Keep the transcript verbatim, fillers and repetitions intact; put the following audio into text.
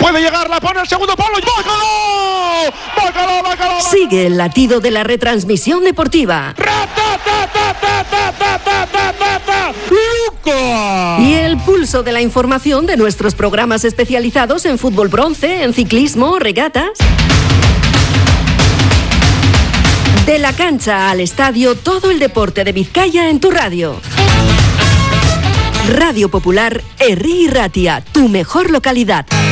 puede llegar, la pone el segundo palo y ¡bácalo! ¡Bácalo, bácalo! Sigue el latido de la retransmisión deportiva. Y el pulso de la información de nuestros programas especializados en fútbol bronce, en ciclismo, regatas. De la cancha al estadio, todo el deporte de Vizcaya en tu radio. Radio Popular, Herri y Ratia, tu mejor localidad.